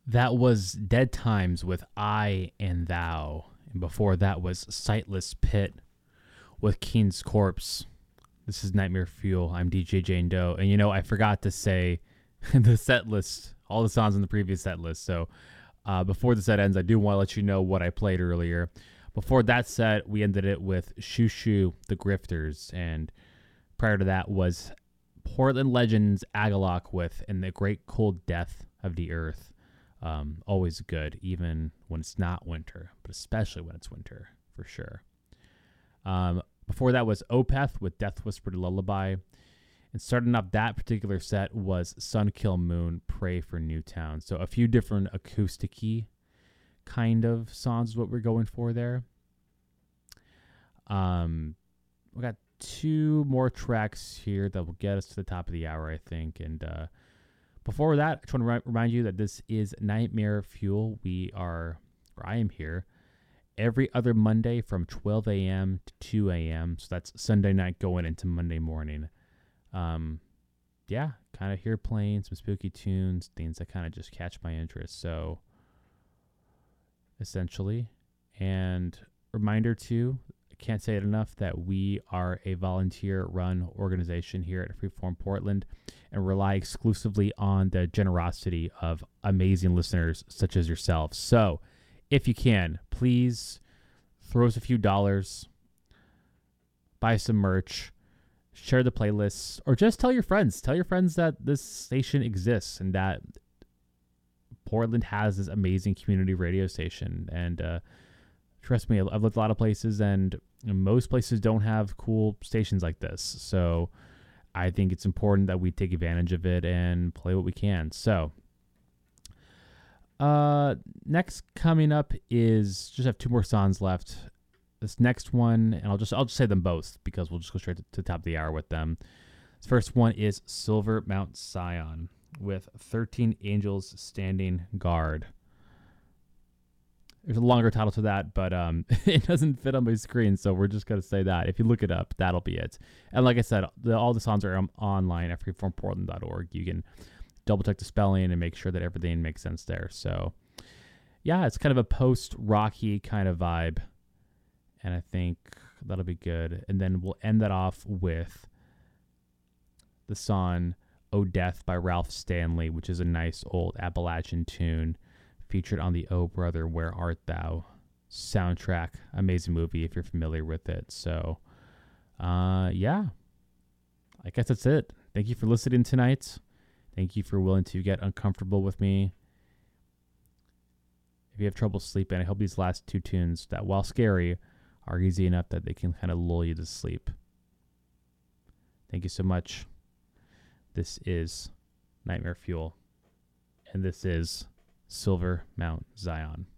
That was Dead Times with I and Thou. And before that was Sightless Pit with Keen's Corpse. This is Nightmare Fuel. I'm DJ Jane Doe. And I forgot to say the set list, all the songs in the previous set list. So before the set ends, I do want to let you know what I played earlier. Before that set, we ended it with Shoo Shoo, The Grifters. And prior to that was Portland Legends Agalloch with In the Great Cold Death of the Earth. Always good, even when it's not winter, but especially when it's winter, for sure. Before that was Opeth with Death Whispered Lullaby. And starting up that particular set was Sun Kill Moon, Pray for Newtown. So a few different acoustic-y kind of songs is what we're going for there. We got two more tracks here that will get us to the top of the hour, I think. And before that, I just want to remind you that this is Nightmare Fuel. I am here every other Monday from 12 a.m. to 2 a.m. So that's Sunday night going into Monday morning. Kind of here playing some spooky tunes, things that kind of just catch my interest. So essentially, and reminder too, I can't say it enough that we are a volunteer-run organization here at Freeform Portland and rely exclusively on the generosity of amazing listeners such as yourselves. So if you can, please throw us a few dollars, buy some merch, share the playlists, or just tell your friends. Tell your friends that this station exists and that Portland has this amazing community radio station. And trust me, I've looked a lot of places, and most places don't have cool stations like this. So I think it's important that we take advantage of it and play what we can. So next coming up is just have two more songs left. This next one, and I'll just say them both because we'll just go straight to the top of the hour with them. This first one is Silver Mount Zion with 13 Angels Standing Guard. There's a longer title to that, but it doesn't fit on my screen, so we're just going to say that. If you look it up, that'll be it. And like I said, all the songs are online at freeformportland.org. You can double-check the spelling and make sure that everything makes sense there. So, yeah, it's kind of a post-rocky kind of vibe, and I think that'll be good. And then we'll end that off with the song "Oh Death" by Ralph Stanley, which is a nice old Appalachian tune featured on the "Oh Brother, Where Art Thou" soundtrack. Amazing movie if you're familiar with it. So, I guess that's it. Thank you for listening tonight. Thank you for willing to get uncomfortable with me. If you have trouble sleeping, I hope these last two tunes, that while scary, are easy enough that they can kind of lull you to sleep. Thank you so much. This is Nightmare Fuel, and this is Silver Mount Zion.